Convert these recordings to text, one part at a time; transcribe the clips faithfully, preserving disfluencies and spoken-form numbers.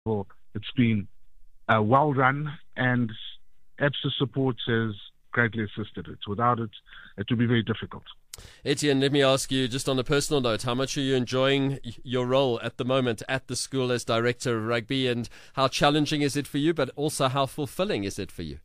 Well, it's been uh, well run, and Absa support has greatly assisted it. Without it, it would be very difficult. Etienne, let me ask you, just on a personal note, how much are you enjoying your role at the moment at the school as director of rugby, and how challenging is it for you, but also how fulfilling is it for you?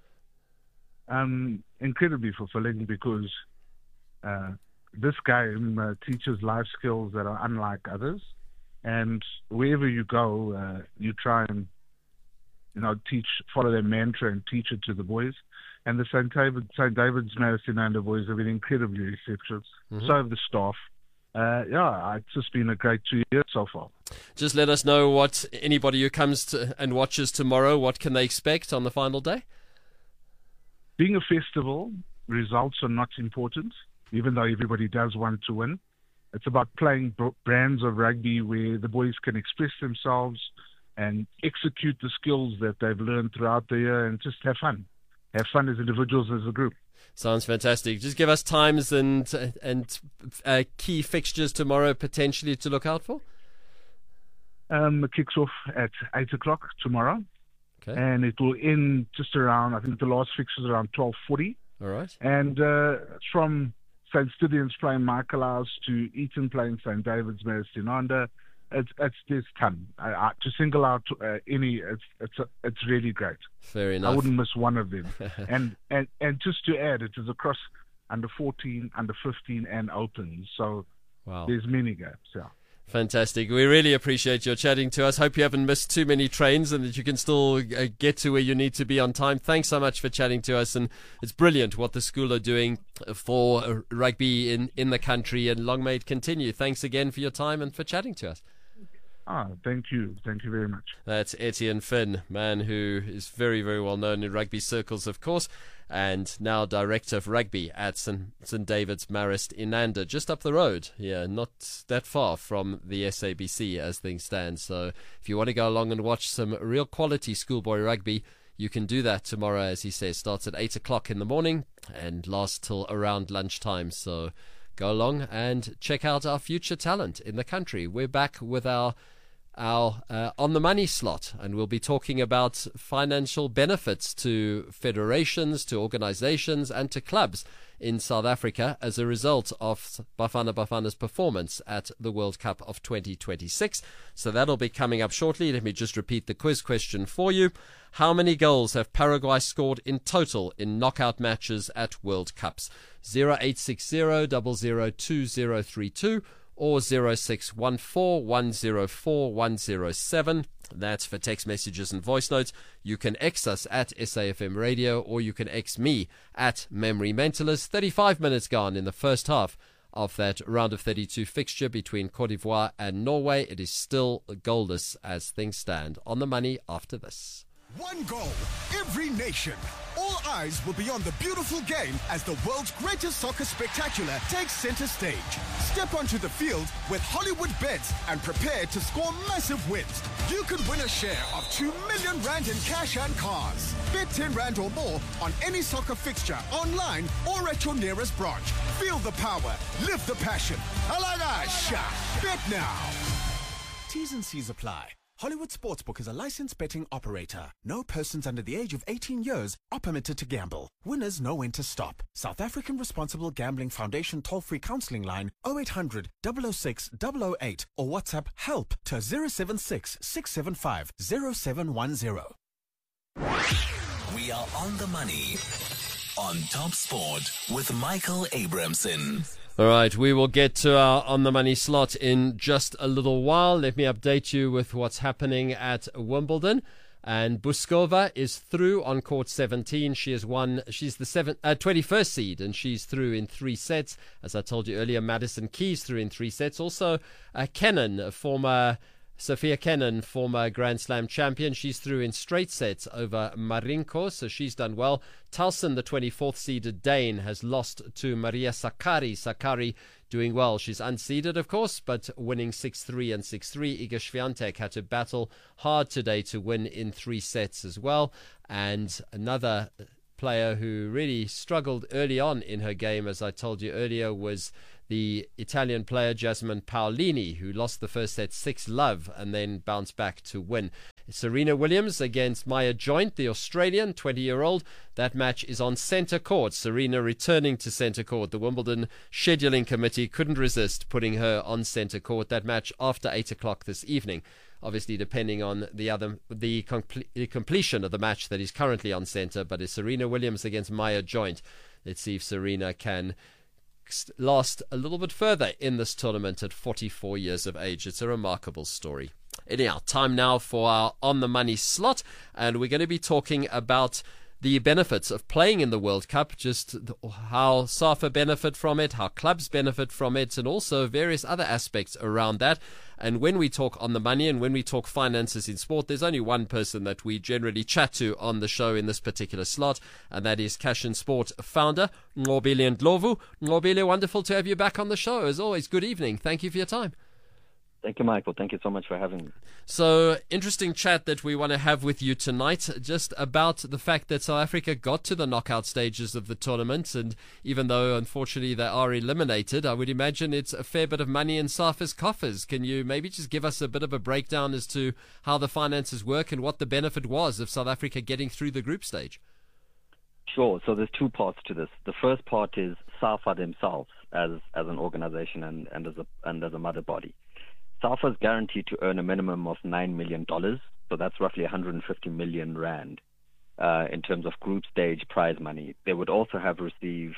Um, incredibly fulfilling, because uh, this game uh, teaches life skills that are unlike others, and wherever you go, uh, you try and you know teach, follow their mantra and teach it to the boys. And the Saint David, Saint David's Marist Inanda boys have been incredibly receptive. Mm-hmm. So have the staff. Uh, yeah, it's just been a great two years so far. Just let us know what anybody who comes to and watches tomorrow, what can they expect on the final day? Being a festival, results are not important, even though everybody does want to win. It's about playing brands of rugby where the boys can express themselves and execute the skills that they've learned throughout the year, and just have fun. Have fun as individuals, as a group. Sounds fantastic. Just give us times and and uh, key fixtures tomorrow potentially to look out for. Um, it kicks off at eight o'clock tomorrow. Okay. And it will end just around, I think the last fixture is around twelve forty. All right. And uh, from Saint Stithians playing Michaelhouse to Eton playing Saint David's Marist Inanda, It's it's this ton. I, I, to single out uh, any, it's it's a, it's really great. Fair enough. I wouldn't miss one of them. and and and just to add, it is across under fourteen, under fifteen, and open. So wow. There's many games. Yeah. Fantastic. We really appreciate your chatting to us. Hope you haven't missed too many trains and that you can still uh, get to where you need to be on time. Thanks so much for chatting to us, and it's brilliant what the school are doing for uh, rugby in in the country, and long may it continue. Thanks again for your time and for chatting to us. Ah, thank you. Thank you very much. That's Etienne Finn, man who is very, very well known in rugby circles, of course, and now director of rugby at Saint David's Marist Inanda, just up the road. Yeah, not that far from the S A B C as things stand. So if you want to go along and watch some real quality schoolboy rugby, you can do that tomorrow, as he says. Starts at eight o'clock in the morning and lasts till around lunchtime. So go along and check out our future talent in the country. We're back with our our uh, On the Money slot, and we'll be talking about financial benefits to federations, to organizations, and to clubs in South Africa as a result of Bafana Bafana's performance at the World Cup of twenty twenty-six. So that'll be coming up shortly. Let me just repeat the quiz question for you. How many goals have Paraguay scored in total in knockout matches at World Cups? zero eight six zero, zero zero two zero three two or zero six one four, one zero four, one zero seven. That's for text messages and voice notes. You can X us at S A F M Radio, or you can X me at Memory Mentalist. thirty-five minutes gone in the first half of that round of thirty-two fixture between Cote d'Ivoire and Norway. It is still goalless as things stand. On the Money after this. One goal, every nation. All eyes will be on the beautiful game as the world's greatest soccer spectacular takes center stage. Step onto the field with Hollywood Bets and prepare to score massive wins. You could win a share of two million rand in cash and cars. Bet ten rand or more on any soccer fixture online or at your nearest branch. Feel the power, live the passion. Alagasha. Bet now. T's and C's apply. Hollywood Sportsbook is a licensed betting operator. No persons under the age of eighteen years are permitted to gamble. Winners know when to stop. South African Responsible Gambling Foundation toll-free counseling line oh eight hundred, double oh six, double oh eight or WhatsApp HELP to zero seven six, six seven five, zero seven one zero. We are on the money on Top Sport with Michael Abramson. All right, we will get to our On the Money slot in just a little while. Let me update you with what's happening at Wimbledon. And Buskova is through on court seventeen. She has won. She's the seven, uh, twenty-first seed, and she's through in three sets. As I told you earlier, Madison Keys through in three sets. Also, uh, Kenin, a former Sophia Kenin, former Grand Slam champion, she's through in straight sets over Marinko, so she's done well. Towson, the twenty-fourth seeded Dane, has lost to Maria Sakkari. Sakkari doing well. She's unseeded, of course, but winning six three and six three. Iga Swiatek had to battle hard today to win in three sets as well. And another player who really struggled early on in her game, as I told you earlier, was the Italian player Jasmine Paolini, who lost the first set six love and then bounced back to win. Serena Williams against Maya Joint, the Australian twenty-year-old. That match is on centre court. Serena returning to centre court. The Wimbledon scheduling committee couldn't resist putting her on centre court. That match after eight o'clock this evening. Obviously, depending on the other the, comple- the completion of the match that is currently on centre, but it's Serena Williams against Maya Joint. Let's see if Serena can last a little bit further in this tournament at forty-four years of age. It's a remarkable story. Anyhow, time now for our On the Money slot, and we're going to be talking about the benefits of playing in the World Cup, just how SAFA benefit from it, how clubs benefit from it, and also various other aspects around that. And when we talk on the money and when we talk finances in sport, there's only one person that we generally chat to on the show in this particular slot, and that is Cash and Sport founder, Nqobile Ndlovu. Nqobile, wonderful to have you back on the show. As always, good evening. Thank you for your time. Thank you, Michael. Thank you so much for having me. So, interesting chat that we want to have with you tonight, just about the fact that South Africa got to the knockout stages of the tournament, and even though, unfortunately, they are eliminated, I would imagine it's a fair bit of money in SAFA's coffers. Can you maybe just give us a bit of a breakdown as to how the finances work and what the benefit was of South Africa getting through the group stage? Sure. So there's two parts to this. The first part is SAFA themselves as as an organization and, and as a and as a mother body. SAFA is guaranteed to earn a minimum of nine million dollars, so that's roughly one hundred fifty million rand uh, in terms of group stage prize money. They would also have received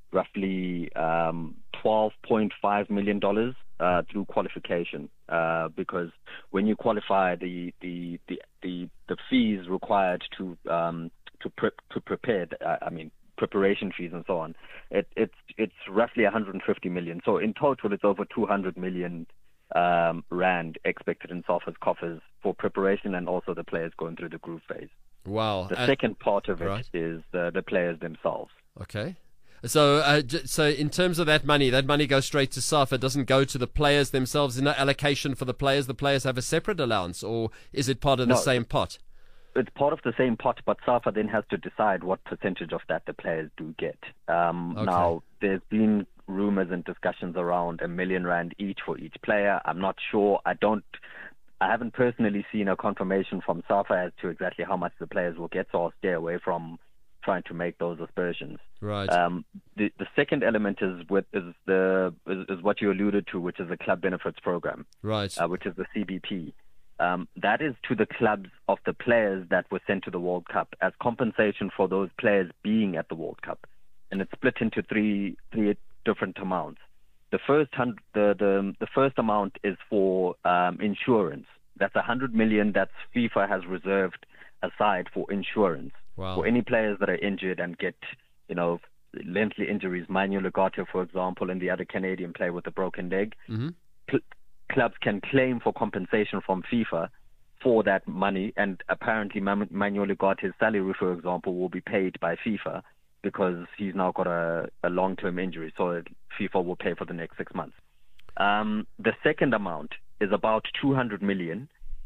roughly um, twelve point five million dollars uh, through qualification, uh, because when you qualify, the the the the, the fees required to um, to pre- to prepare, uh, I mean preparation fees and so on, it, it's it's roughly one hundred fifty million. So in total, it's over two hundred million. Um, rand expected in SAFA's coffers for preparation and also the players going through the group phase. Wow. The and, second part of it right. is the, the players themselves. Okay. So uh, so in terms of that money, that money goes straight to SAFA. It doesn't go to the players themselves. There's no allocation for the players. The players have a separate allowance, or is it part of the no, same pot? It's part of the same pot, but SAFA then has to decide what percentage of that the players do get. Um, okay. Now, there's been rumors and discussions around a million rand each for each player. I'm not sure. I don't. I haven't personally seen a confirmation from SAFA as to exactly how much the players will get, so I'll stay away from trying to make those aspersions. Right. Um, the the second element is with is the is, is what you alluded to, which is the club benefits program. Right. Uh, which is the C B P. Um, that is to the clubs of the players that were sent to the World Cup as compensation for those players being at the World Cup, and it's split into three three different amounts. The first hun- the, the the first amount is for um, insurance. That's a hundred million that FIFA has reserved aside for insurance. Wow. For any players that are injured and get, you know, lengthy injuries. Manuel Ugarte, for example, and the other Canadian player with a broken leg. Mm-hmm. Cl- clubs can claim for compensation from FIFA for that money, and apparently Man- Manuel Ugarte's salary, for example, will be paid by FIFA because he's now got a, a long-term injury, so FIFA will pay for the next six months. Um, the second amount is about two hundred million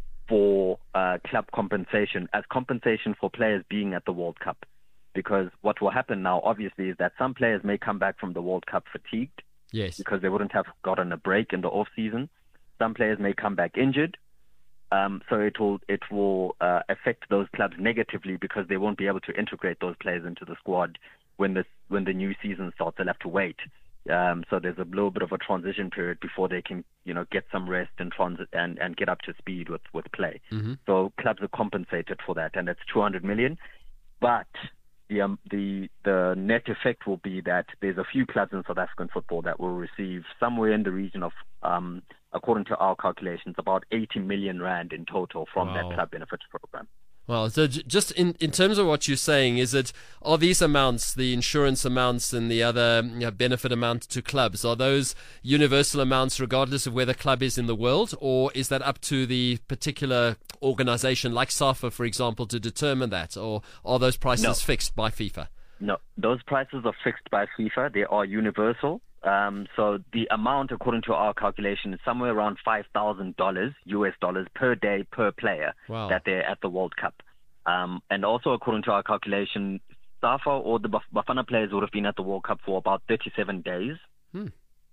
for uh, club compensation, as compensation for players being at the World Cup. Because what will happen now, obviously, is that some players may come back from the World Cup fatigued, yes, because they wouldn't have gotten a break in the off-season. Some players may come back injured, um, so it will it will uh, affect those clubs negatively because they won't be able to integrate those players into the squad when the when the new season starts. They'll have to wait. Um, so there's a little bit of a transition period before they can, you know, get some rest and transit and, and get up to speed with, with play. Mm-hmm. So clubs are compensated for that, and it's two hundred million. But the um, the the net effect will be that there's a few clubs in South African football that will receive somewhere in the region of, um, according to our calculations, about eighty million rand in total from wow. that club benefits program. Well, so j- just in, in terms of what you're saying, is it, are these amounts, the insurance amounts and the other you know, benefit amount to clubs, are those universal amounts regardless of where the club is in the world, or is that up to the particular organization like SAFA, for example, to determine that, or are those prices No. fixed by FIFA? No, those prices are fixed by FIFA. They are universal. Um, so the amount, according to our calculation, is somewhere around five thousand dollars U S dollars per day per player Wow. that they're at the World Cup. Um, and also, according to our calculation, SAFA or the Baf- Bafana players would have been at the World Cup for about thirty-seven days. Hmm.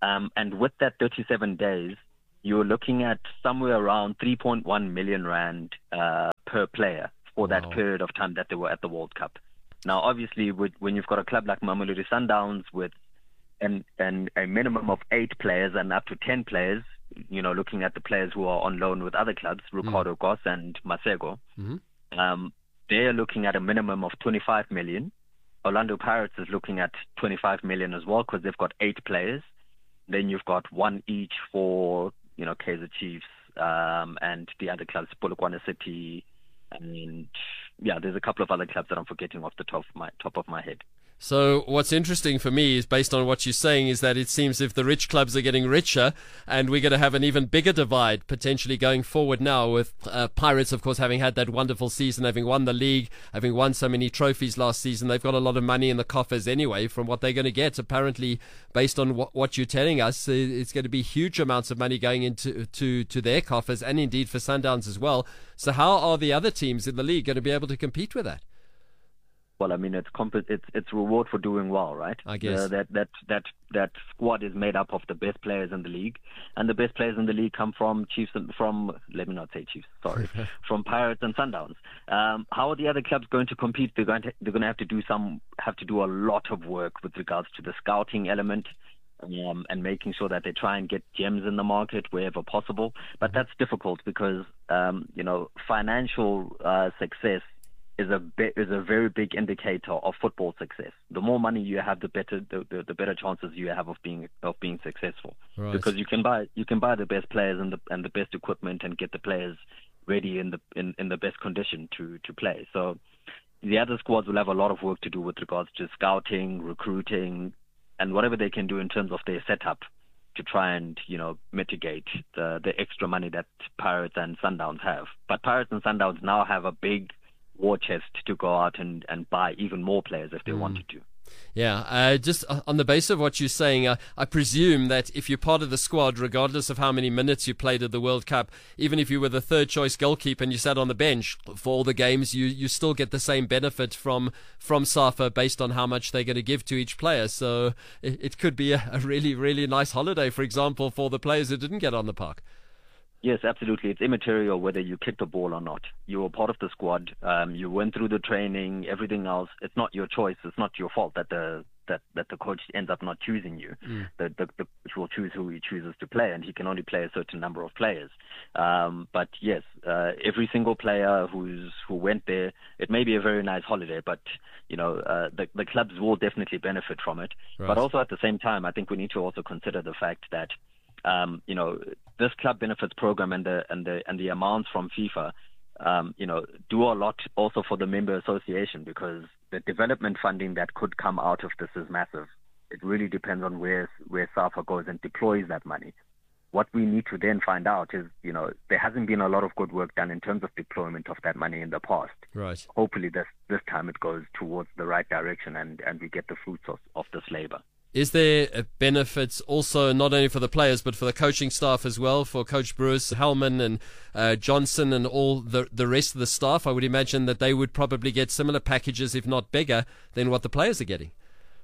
Um, and with that thirty-seven days, you're looking at somewhere around three point one million rand uh, per player for that Wow. period of time that they were at the World Cup. Now, obviously, with, when you've got a club like Mamelodi Sundowns with an, an, a minimum of eight players and up to ten players, you know, looking at the players who are on loan with other clubs, Ricardo mm. Goss and Masego, mm-hmm. um, they're looking at a minimum of twenty-five million. Orlando Pirates is looking at twenty-five million as well because they've got eight players. Then you've got one each for, you know, Kaizer Chiefs um, and the other clubs, Polokwane City, and yeah, there's a couple of other clubs that I'm forgetting off the top of my top of my head. So what's interesting for me is, based on what you're saying, is that it seems if the rich clubs are getting richer, and we're going to have an even bigger divide potentially going forward now, with uh, Pirates, of course, having had that wonderful season, having won the league, having won so many trophies last season. They've got a lot of money in the coffers anyway from what they're going to get. Apparently, based on what, what you're telling us, it's going to be huge amounts of money going into to, to their coffers, and indeed for Sundowns as well. So how are the other teams in the league going to be able to compete with that? Well, I mean, it's comp- it's it's reward for doing well, right? I guess uh, that that that that squad is made up of the best players in the league, and the best players in the league come from Chiefs and from let me not say Chiefs, sorry, from Pirates and Sundowns. Um, how are the other clubs going to compete? They're going to they're going to have to do some have to do a lot of work with regards to the scouting element. Um, and making sure that they try and get gems in the market wherever possible, but that's difficult because um, you know financial uh, success is a bit, is a very big indicator of football success. The more money you have, the better the, the, the better chances you have of being of being successful. Right. Because you can buy you can buy the best players and the and the best equipment and get the players ready in the in, in the best condition to, to play. So the other squads will have a lot of work to do with regards to scouting, recruiting, and whatever they can do in terms of their setup to try and, you know, mitigate the the extra money that Pirates and Sundowns have. But Pirates and Sundowns now have a big war chest to go out and, and buy even more players if they mm. wanted to. Yeah, uh, just on the basis of what you're saying, uh, I presume that if you're part of the squad, regardless of how many minutes you played at the World Cup, even if you were the third choice goalkeeper and you sat on the bench for all the games, you, you still get the same benefit from from SAFA based on how much they're going to give to each player. So it, it could be a, a really, really nice holiday, for example, for the players who didn't get on the park. Yes, absolutely. It's immaterial whether you kicked a ball or not. You were part of the squad. Um, you went through the training, everything else. It's not your choice. It's not your fault that the that, that the coach ends up not choosing you. Mm. The, the, the coach will choose who he chooses to play, and he can only play a certain number of players. Um, but yes, uh, every single player who's who went there, it may be a very nice holiday, but you know uh, the the clubs will definitely benefit from it. Right. But also at the same time, I think we need to also consider the fact that Um, you know, this club benefits program and the and the and the amounts from FIFA, um, you know, do a lot also for the member association, because the development funding that could come out of this is massive. It really depends on where where SAFA goes and deploys that money. What we need to then find out is, you know, there hasn't been a lot of good work done in terms of deployment of that money in the past. Right. Hopefully this this time it goes towards the right direction and, and we get the fruits of, of this labor. Is there benefits also not only for the players but for the coaching staff as well, for Coach Bruce, Hellman and uh, Johnson and all the the rest of the staff? I would imagine that they would probably get similar packages, if not bigger, than what the players are getting.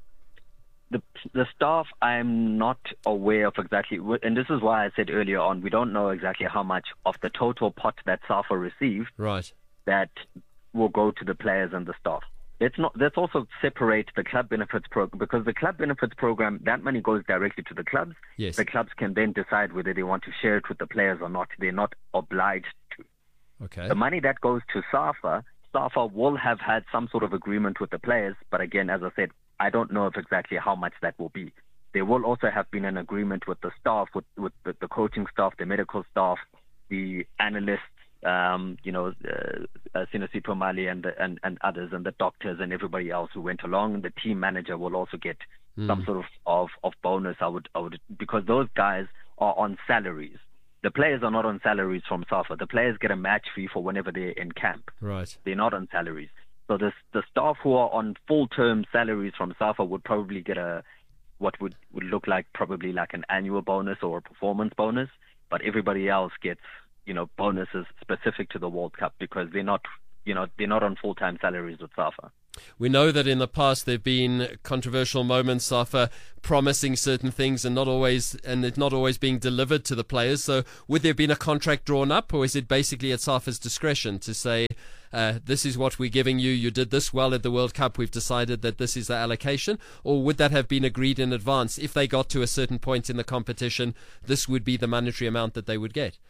The the staff, I'm not aware of exactly, and this is why I said earlier on, we don't know exactly how much of the total pot that SAFA received right. that will go to the players and the staff. Let's not. Let's also separate the club benefits program, because the club benefits program, that money goes directly to the clubs. Yes. The clubs can then decide whether they want to share it with the players or not. They're not obliged to. Okay. The money that goes to SAFA, SAFA will have had some sort of agreement with the players, but again, as I said, I don't know of exactly how much that will be. There will also have been an agreement with the staff, with with the, the coaching staff, the medical staff, the analysts. Um, you know, uh, uh, Sinosipho Mali and, the, and and others, and the doctors and everybody else who went along. The team manager will also get mm. some sort of, of, of bonus. I would I would because those guys are on salaries. The players are not on salaries from SAFA. The players get a match fee for whenever they're in camp. Right. They're not on salaries. So the the staff who are on full term salaries from SAFA would probably get a what would, would look like probably like an annual bonus or a performance bonus. But everybody else gets, you know, bonuses specific to the World Cup, because they're not, you know, they're not on full-time salaries with SAFA. We know that in the past there have been controversial moments of uh, promising certain things and not always and it not always being delivered to the players. So would there have been a contract drawn up, or is it basically at SAFA's discretion to say, uh, this is what we're giving you, you did this well at the World Cup, we've decided that this is the allocation? Or would that have been agreed in advance? If they got to a certain point in the competition, this would be the monetary amount that they would get?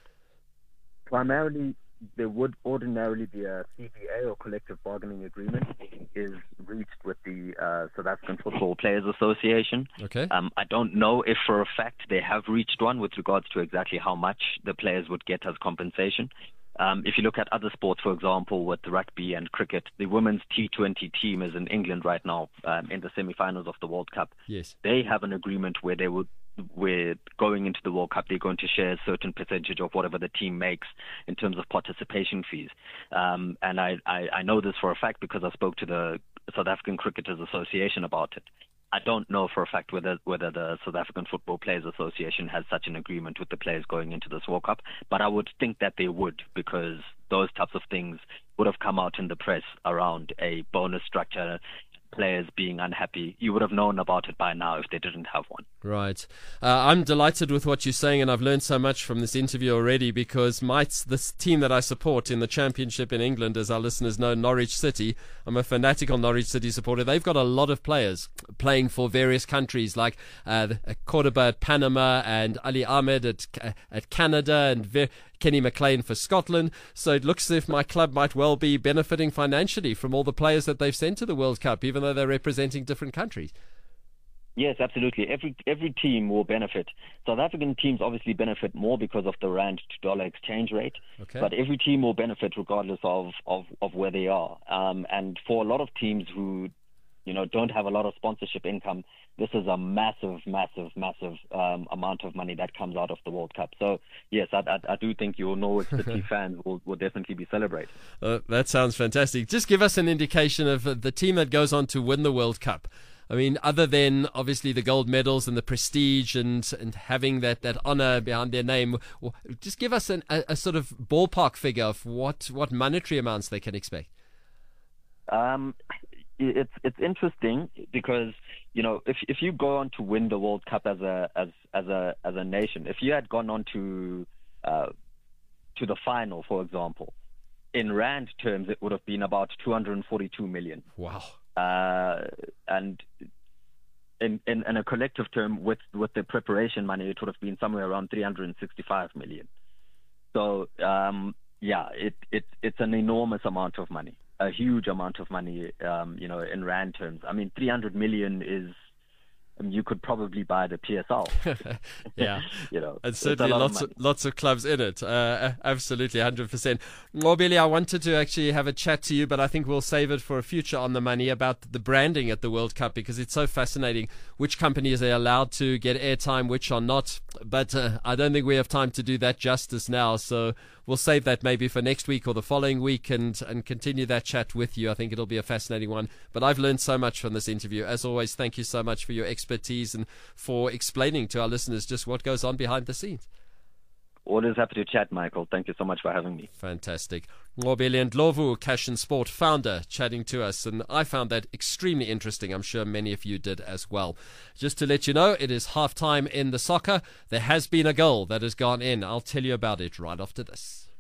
Primarily, there would ordinarily be a C B A or collective bargaining agreement is reached with the uh, South African Football Players Association. Okay. Um, I don't know if for a fact they have reached one with regards to exactly how much the players would get as compensation. Um, if you look at other sports, for example, with rugby and cricket, the women's T twenty team is in England right now um, in the semi-finals of the World Cup. Yes. They have an agreement where they would where going into the World Cup, they're going to share a certain percentage of whatever the team makes in terms of participation fees. Um, and I, I, I know this for a fact because I spoke to the South African Cricketers Association about it. I don't know for a fact whether whether the South African Football Players Association has such an agreement with the players going into this World Cup, but I would think that they would, because those types of things would have come out in the press around a bonus structure, players being unhappy. You would have known about it by now if they didn't have one. Right. Uh, I'm delighted with what you're saying, and I've learned so much from this interview already, because my this team that I support in the Championship in England, as our listeners know, Norwich City, I'm a fanatical Norwich City supporter. They've got a lot of players playing for various countries, like uh, Cordoba at Panama and Ali Ahmed at at Canada and Ver- Kenny McLean for Scotland. So it looks as if my club might well be benefiting financially from all the players that they've sent to the World Cup, even though they're representing different countries. Yes, absolutely. Every every team will benefit. South African teams obviously benefit more because of the rand to dollar exchange rate. Okay. But every team will benefit regardless of, of, of where they are. Um, and for a lot of teams who, you know, don't have a lot of sponsorship income, this is a massive, massive, massive um, amount of money that comes out of the World Cup. So, yes, I, I, I do think your Norwich City fans will, will definitely be celebrating. Uh, that sounds fantastic. Just give us an indication of uh, the team that goes on to win the World Cup. I mean, other than obviously the gold medals and the prestige and, and having that, that honor behind their name, just give us an, a, a sort of ballpark figure of what, what monetary amounts they can expect. Um, it's it's interesting because, you know, if if you go on to win the World Cup as a as as a as a nation, if you had gone on to uh, to the final, for example, in rand terms, it would have been about two hundred forty-two million. Wow. Uh, and in, in in a collective term, with with the preparation money, it would have been somewhere around three hundred sixty-five million. So um, yeah, it it it's an enormous amount of money. A huge amount of money, um, you know, in rand terms. I mean, three hundred million is, I mean, you could probably buy the P S L. Yeah, you know, and certainly lots of, of lots of clubs in it. Uh, absolutely, one hundred percent. Ngobile, I wanted to actually have a chat to you, but I think we'll save it for a future On the Money about the branding at the World Cup, because it's so fascinating. Which companies are allowed to get airtime, which are not. But uh, I don't think we have time to do that justice now. So we'll save that maybe for next week or the following week and, and continue that chat with you. I think it'll be a fascinating one. But I've learned so much from this interview. As always, thank you so much for your expertise and for explaining to our listeners just what goes on behind the scenes. Always happy to chat, Michael. Thank you so much for having me. Fantastic. Ngobile Ndlovu, Cash and Sport founder, chatting to us, and I found that extremely interesting. I'm sure many of you did as well. Just to let you know, it is half-time in the soccer. There has been a goal that has gone in. I'll tell you about it right after this.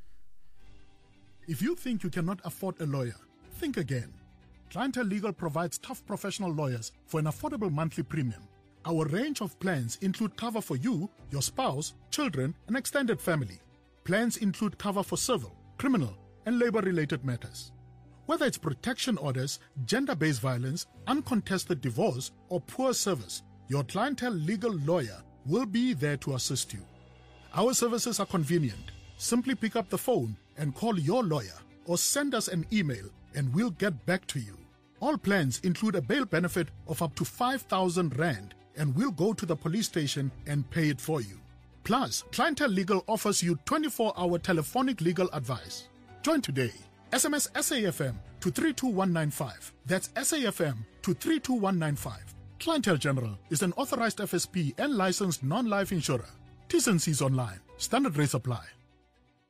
If you think you cannot afford a lawyer, think again. Clientele Legal provides tough professional lawyers for an affordable monthly premium. Our range of plans include cover for you, your spouse, children, and extended family. Plans include cover for civil, criminal, and labor-related matters. Whether it's protection orders, gender-based violence, uncontested divorce, or poor service, your Clientele Legal lawyer will be there to assist you. Our services are convenient. Simply pick up the phone and call your lawyer, or send us an email and we'll get back to you. All plans include a bail benefit of up to five thousand rand, and we'll go to the police station and pay it for you. Plus, Clientele Legal offers you twenty-four hour telephonic legal advice. Join today. S M S S A F M to three two one nine five. That's S A F M to three two one nine five. Clientele General is an authorized F S P and licensed non-life insurer. T's and C's online. Standard rates apply.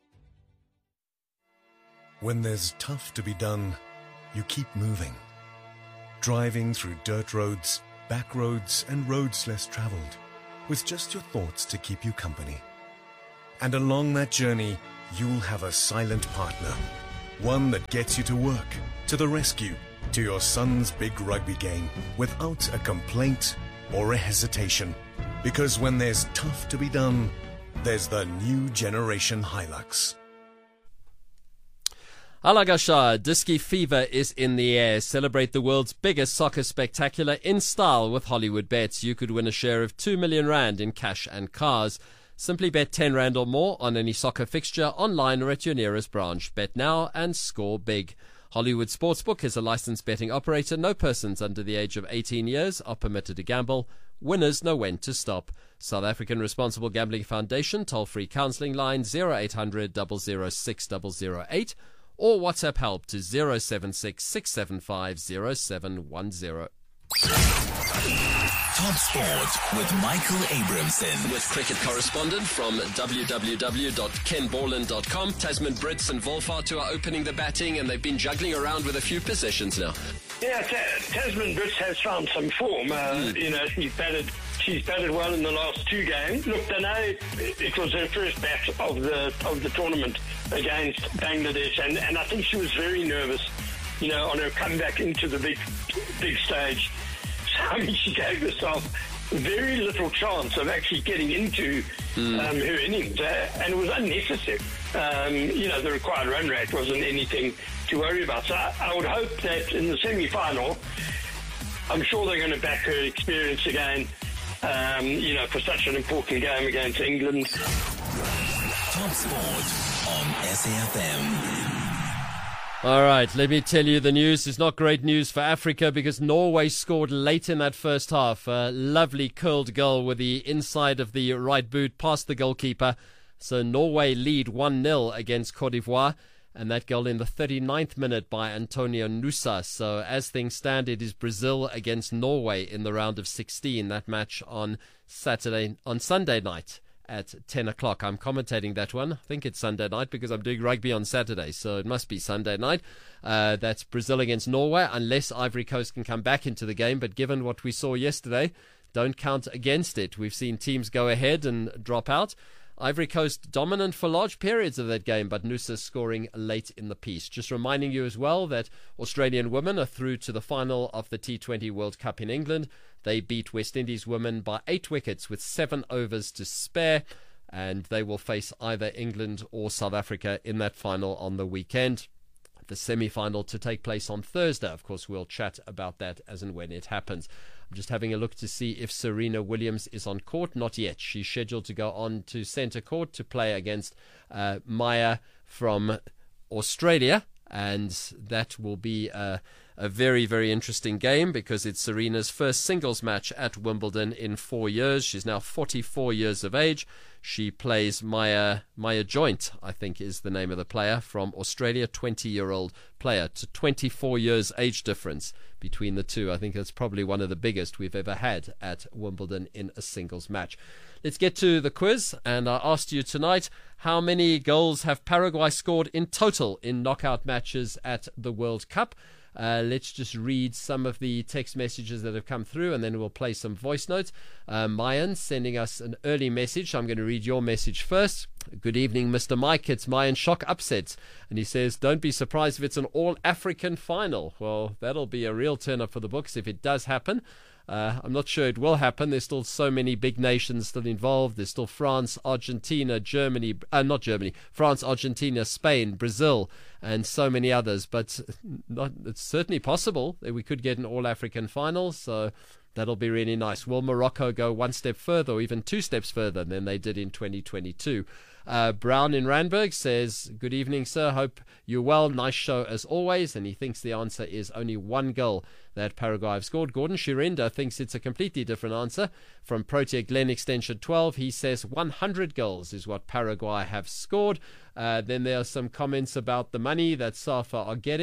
When there's tough to be done, you keep moving. driving through dirt roads, back roads, and roads less traveled, with just your thoughts to keep you company. And along that journey, you'll have a silent partner, one that gets you to work, to the rescue, to your son's big rugby game, without a complaint or a hesitation. Because when there's tough to be done, there's the new generation Hilux. Alagasha, Diski Fever is in the air. Celebrate the world's biggest soccer spectacular in style with Hollywood Bets. You could win a share of two million rand in cash and cars. Simply bet ten rand or more on any soccer fixture online or at your nearest branch. Bet now and score big. Hollywood Sportsbook is a licensed betting operator. No persons under the age of eighteen years are permitted to gamble. Winners know when to stop. South African Responsible Gambling Foundation toll-free counselling line zero eight hundred, double oh six, double oh eight or WhatsApp help to zero seven six, six seven five, zero seven one zero. Top Sport with Michael Abramson. With cricket correspondent from w w w dot ken borland dot com, Tasman Brits and Wolfhard are opening the batting, and they've been juggling around with a few positions now. Yeah, Ta- Tasman Brits has found some form. Uh, mm. You know, she's batted, she's batted well in the last two games. Look, Danae, it, it was her first bat of the of the tournament against Bangladesh, and, and I think she was very nervous, you know, on her comeback into the big big stage. So, I mean, she gave herself very little chance of actually getting into mm. um, her innings, uh, and it was unnecessary. Um, you know, the required run rate wasn't anything to worry about. So I, I would hope that in the semi-final, I'm sure they're going to back her experience again, um, you know, for such an important game against England. Top Sport on S A F M. All right, let me tell you the news. It's not great news for Africa because Norway scored late in that first half. A lovely curled goal with the inside of the right boot past the goalkeeper. So Norway lead one nil against Cote d'Ivoire. And that goal in the thirty-ninth minute by Antonio Nusa. So as things stand, it is Brazil against Norway in the round of sixteen. That match on Saturday, on Sunday night at ten o'clock. I'm commentating that one. I think it's Sunday night because I'm doing rugby on Saturday, so it must be Sunday night. Uh, that's Brazil against Norway, unless Ivory Coast can come back into the game. But given what we saw yesterday, don't count against it. We've seen teams go ahead and drop out. Ivory Coast dominant for large periods of that game, but Nusa scoring late in the piece. Just reminding you as well that Australian women are through to the final of the T twenty World Cup in England. They beat West Indies women by eight wickets with seven overs to spare, and they will face either England or South Africa in that final on the weekend. The semi-final to take place on Thursday. Of course, we'll chat about that as and when it happens. I'm just having a look to see if Serena Williams is on court. Not yet. She's scheduled to go on to centre court to play against uh, Maya from Australia, and that will be a, a very, very interesting game because it's Serena's first singles match at Wimbledon in four years. She's now forty-four years of age. She plays Maya Maya Joint, I think is the name of the player, from Australia, twenty-year-old player, to twenty-four years age difference between the two. I think that's probably one of the biggest we've ever had at Wimbledon in a singles match. Let's get to the quiz, and I asked you tonight, how many goals have Paraguay scored in total in knockout matches at the World Cup? Uh, let's just read some of the text messages that have come through, and then we'll play some voice notes. Uh, Mayan sending us an early message. I'm going to read your message first. Good evening, Mister Mike. It's Mayan Shock Upsets. And he says, don't be surprised if it's an all-African final. Well, that'll be a real turn-up for the books if it does happen. Uh, I'm not sure it will happen. There's still so many big nations still involved. There's still France, Argentina, Germany, uh, not Germany, France, Argentina, Spain, Brazil, and so many others. But not, it's certainly possible that we could get an all-African final, so that'll be really nice. Will Morocco go one step further, or even two steps further than they did in twenty twenty-two? Uh, Brown in Randburg says, good evening, sir. Hope you're well. Nice show as always. And he thinks the answer is only one goal that Paraguay have scored. Gordon Shirinda thinks it's a completely different answer. From Protea Glen Extension twelve, he says one hundred goals is what Paraguay have scored. Uh, then there are some comments about the money that SAFA are getting.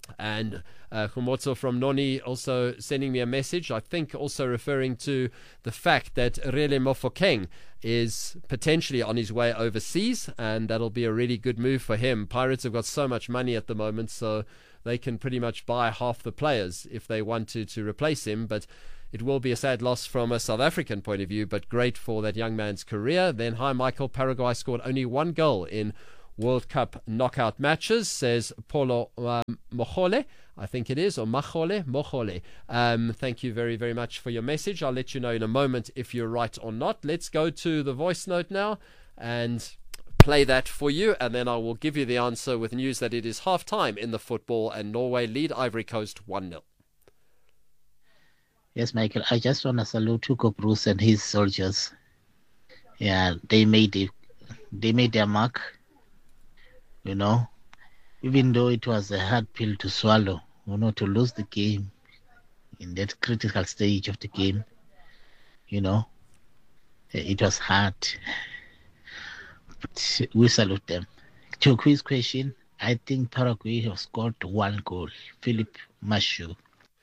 And uh, Khumotso from Noni also sending me a message, I think also referring to the fact that Rele Mofokeng is potentially on his way overseas, and that'll be a really good move for him. Pirates have got so much money at the moment, so they can pretty much buy half the players if they wanted to replace him, but it will be a sad loss from a South African point of view, but great for that young man's career. Then, hi Michael, Paraguay scored only one goal in World Cup knockout matches, says Polo um, Mojole, I think it is, or Machole, Mojole. Um, thank you very, very much for your message. I'll let you know in a moment if you're right or not. Let's go to the voice note now and play that for you, and then I will give you the answer with news that it is half-time in the football and Norway lead Ivory Coast one nil. Yes, Michael, I just want to salute Hugo Bruce and his soldiers. Yeah, they made it, they made their mark. You know, even though it was a hard pill to swallow, you know, to lose the game in that critical stage of the game, you know, it was hard. But we salute them. To a quiz question, I think Paraguay have scored one goal. Philip Mashu.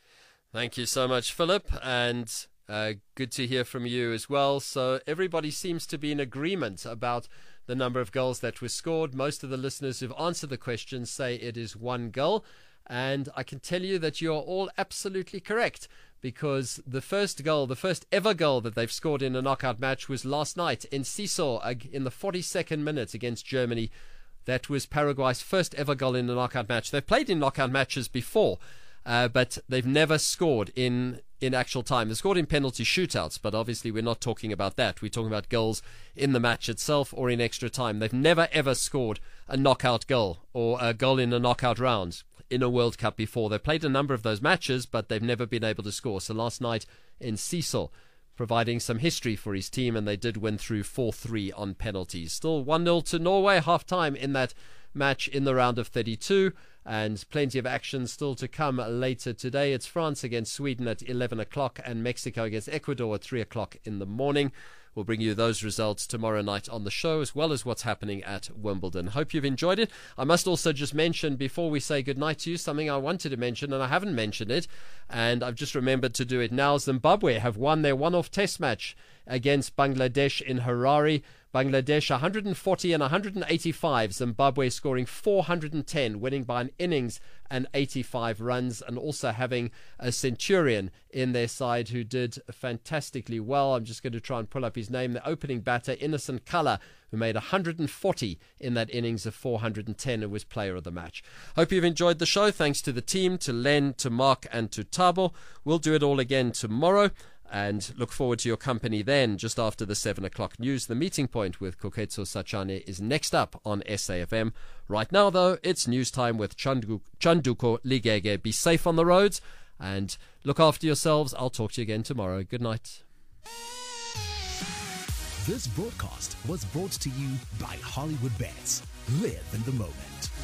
Thank you so much, Philip, and uh, good to hear from you as well. So everybody seems to be in agreement about the number of goals that were scored. Most of the listeners who've answered the question say it is one goal, and I can tell you that you are all absolutely correct, because the first goal, the first ever goal that they've scored in a knockout match was last night in Seesaw in the forty-second minute against Germany. That was Paraguay's first ever goal in a knockout match. They've played in knockout matches before, uh, but they've never scored in in actual time. They scored in penalty shootouts, but obviously we're not talking about that. We're talking about goals in the match itself or in extra time. They've never ever scored a knockout goal or a goal in a knockout round in a World Cup before. They've played a number of those matches, but they've never been able to score. So last night in Cecil, providing some history for his team, and they did win through four three on penalties. Still one nil to Norway, half-time in that match in the round of thirty-two, and plenty of action still to come later today. It's France against Sweden at eleven o'clock and Mexico against Ecuador at three o'clock in the morning. We'll bring you those results tomorrow night on the show, as well as what's happening at Wimbledon. Hope you've enjoyed it. I must also just mention, before we say goodnight to you, something I wanted to mention, and I haven't mentioned it, and I've just remembered to do it now. Zimbabwe have won their one-off test match against Bangladesh in Harare. Bangladesh one hundred forty and one hundred eighty-five. Zimbabwe scoring four hundred ten, winning by an innings and eighty-five runs, and also having a Centurion in their side who did fantastically well. I'm just going to try and pull up his name. The opening batter, Innocent Kala, who made one hundred forty in that innings of four hundred ten and was player of the match. Hope you've enjoyed the show. Thanks to the team, to Len, to Mark, and to Tabo. We'll do it all again tomorrow, and look forward to your company then, just after the seven o'clock news. The Meeting Point with Koketso Sachane is next up on S A F M. Right now, though, it's news time with Chandu- Chanduko Ligege. Be safe on the roads and look after yourselves. I'll talk to you again tomorrow. Good night. This broadcast was brought to you by Hollywood Bets. Live in the moment.